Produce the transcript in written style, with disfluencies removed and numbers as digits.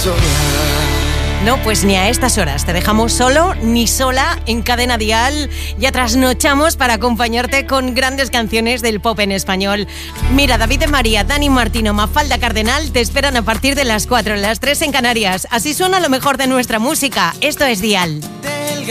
sola. No, pues ni a estas horas te dejamos solo ni sola en Cadena Dial. Ya trasnochamos para acompañarte con grandes canciones del pop en español. Mira, David de María, Dani Martino, Mafalda Cardenal te esperan a partir de las 4, las 3 en Canarias. Así suena lo mejor de nuestra música. Esto es Dial. Del